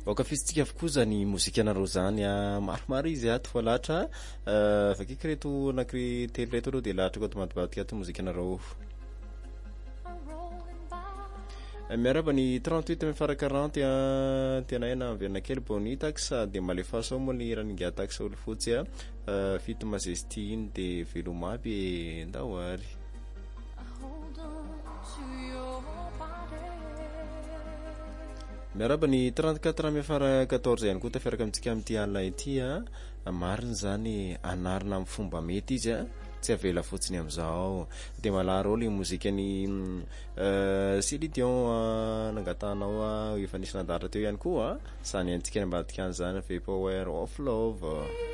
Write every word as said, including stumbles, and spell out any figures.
Oka fisitsika avokoa zany mozika anareo zany a maromaro izy ato fa lahatra fakaiky reto anakry telo reto aloha de lahatra koa tomadibadika ato mozika anareo miaraba ny trente-huit mifara quarante a tena na verna kely bony taxa de malefaso mo ny raninga taxa olo fotsy a fito majesty iny de velomaby ndawary miaraba ny trente-quatre mifara quatorze ihany koa tafiaraka amitsika amty alina ity a mariny zany anarina amin'ny fomba mety izy a tsy avela fotsiny amizao de malaro olo mozikany Celine Dion nangatanao a efa nisy nadara teo ihany koa zany antsika ambadika an'izany Power of Love